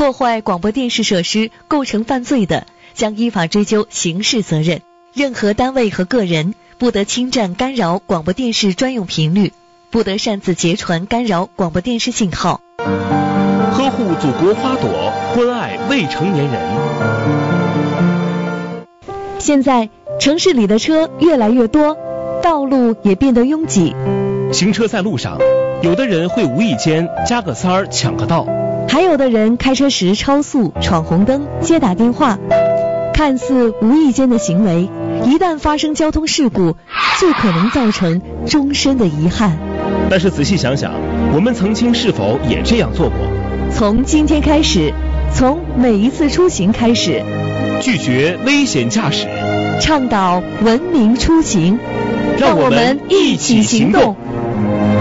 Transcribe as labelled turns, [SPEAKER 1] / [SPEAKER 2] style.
[SPEAKER 1] 破坏广播电视设施构成犯罪的，将依法追究刑事责任。任何单位和个人不得侵占干扰广播电视专用频率，不得擅自截传干扰广播电视信号。
[SPEAKER 2] 呵护祖国花朵，关爱未成年人。
[SPEAKER 1] 现在城市里的车越来越多，道路也变得拥挤。
[SPEAKER 2] 行车在路上，有的人会无意间加个塞儿抢个道，
[SPEAKER 1] 还有的人开车时超速、闯红灯、接打电话。看似无意间的行为，一旦发生交通事故，就可能造成终身的遗憾。
[SPEAKER 2] 但是仔细想想，我们曾经是否也这样做过？
[SPEAKER 1] 从今天开始，从每一次出行开始，
[SPEAKER 2] 拒绝危险驾驶，
[SPEAKER 1] 倡导文明出行，让我们一起行动。